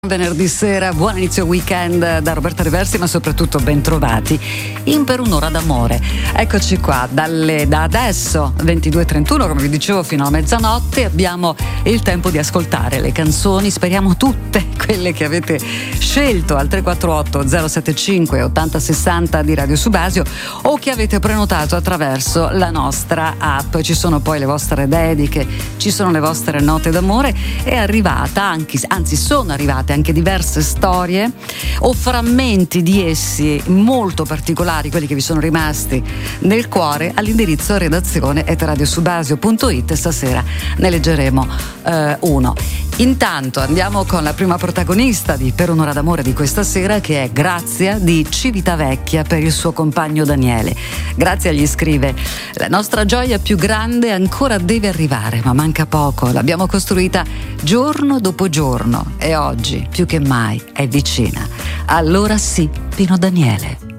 Venerdì sera, buon inizio weekend da Roberta Reversi, ma soprattutto ben trovati in Per un'ora d'amore. Eccoci qua, da adesso 22:31, come vi dicevo, fino a mezzanotte abbiamo il tempo di ascoltare le canzoni, speriamo tutte quelle che avete scelto al 348 075 8060 di Radio Subasio o che avete prenotato attraverso la nostra app. Ci sono poi le vostre dediche, ci sono le vostre note d'amore. È arrivata anzi sono arrivate anche diverse storie o frammenti di essi molto particolari, quelli che vi sono rimasti nel cuore, all'indirizzo redazione@radiosubasio.it. Stasera ne leggeremo uno. Intanto andiamo con la prima protagonista di Per un'ora d'amore di questa sera, che è Grazia di Civitavecchia, per il suo compagno Daniele. Grazia gli scrive: la nostra gioia più grande ancora deve arrivare, ma manca poco, l'abbiamo costruita giorno dopo giorno e oggi più che mai è vicina. Allora sì, Pino Daniele.